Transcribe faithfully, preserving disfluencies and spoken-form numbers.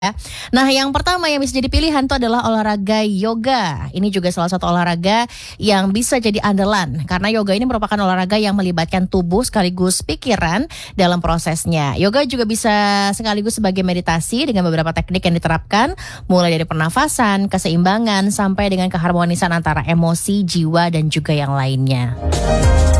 Ya. Nah, yang pertama yang bisa jadi pilihan itu adalah olahraga yoga. Ini juga salah satu olahraga yang bisa jadi andalan karena yoga ini merupakan olahraga yang melibatkan tubuh sekaligus pikiran dalam prosesnya. Yoga juga bisa sekaligus sebagai meditasi dengan beberapa teknik yang diterapkan, mulai dari pernafasan, keseimbangan, sampai dengan keharmonisan antara emosi, jiwa, dan juga yang lainnya.